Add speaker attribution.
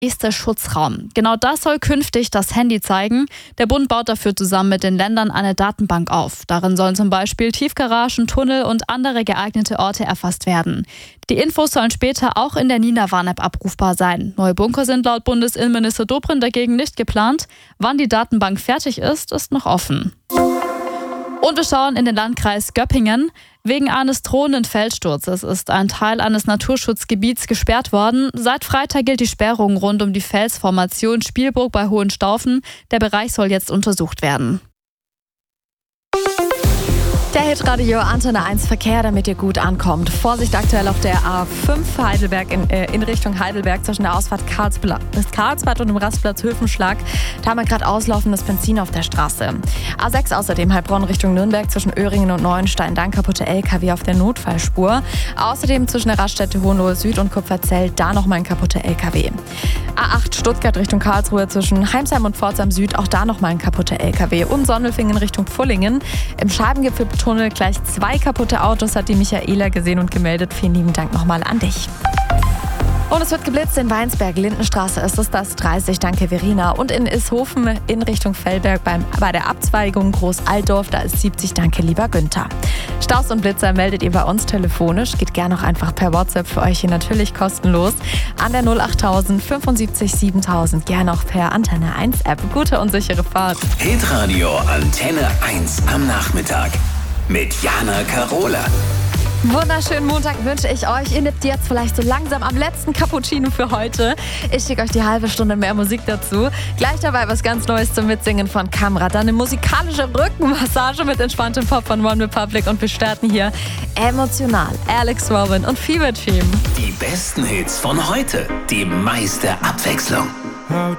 Speaker 1: nächste Schutzraum. Genau das soll künftig das Handy zeigen. Der Bund baut dafür zusammen mit den Ländern eine Datenbank auf. Darin sollen zum Beispiel Tiefgaragen, Tunnel und andere geeignete Orte erfasst werden. Die Infos sollen später auch in der Nina-Warn-App abrufbar sein. Neue Bunker sind laut Bundesinnenminister Dobrindt dagegen nicht geplant. Wann die Datenbank fertig ist, ist noch offen. Und wir schauen in den Landkreis Göppingen. Wegen eines drohenden Felssturzes ist ein Teil eines Naturschutzgebiets gesperrt worden. Seit Freitag gilt die Sperrung rund um die Felsformation Spielburg bei Hohenstaufen. Der Bereich soll jetzt untersucht werden.
Speaker 2: Der Hitradio Antenne 1 Verkehr, damit ihr gut ankommt. Vorsicht aktuell auf der A5 Heidelberg in Richtung Heidelberg zwischen der Ausfahrt Karlsbad und dem Rastplatz Höfenschlag. Da haben wir gerade auslaufendes Benzin auf der Straße. A6 außerdem Heilbronn Richtung Nürnberg zwischen Öhringen und Neuenstein. Dann kaputte LKW auf der Notfallspur. Außerdem zwischen der Raststätte Hohenlohe Süd und Kupferzell da nochmal ein kaputter LKW. A8 Stuttgart Richtung Karlsruhe zwischen Heimsheim und Pforzheim Süd. Auch da nochmal ein kaputter LKW. Und Sonnelfingen Richtung Pfullingen. Im Scheibengipfeltunnel gleich 2 kaputte Autos, hat die Michaela gesehen und gemeldet. Vielen lieben Dank nochmal an dich. Und es wird geblitzt in Weinsberg, Lindenstraße ist es das 30, danke Verena. Und in Ishofen in Richtung Fellberg bei der Abzweigung Groß-Altdorf, da ist 70, danke lieber Günther. Staus und Blitzer meldet ihr bei uns telefonisch, geht gerne auch einfach per WhatsApp für euch hier natürlich kostenlos an der 08000 75 7000, gerne auch per Antenne 1 App. Gute und sichere Fahrt.
Speaker 3: Hitradio Antenne 1 am Nachmittag mit Jana Karola.
Speaker 2: Wunderschönen Montag wünsche ich euch. Ihr nippt jetzt vielleicht so langsam am letzten Cappuccino für heute. Ich schicke euch die halbe Stunde mehr Musik dazu. Gleich dabei was ganz Neues zum Mitsingen von Kamra. Dann eine musikalische Rückenmassage mit entspanntem Pop von One Republic. Und wir starten hier emotional. Alex Robin und Fever Team.
Speaker 3: Die besten Hits von heute. Die meiste Abwechslung.
Speaker 4: How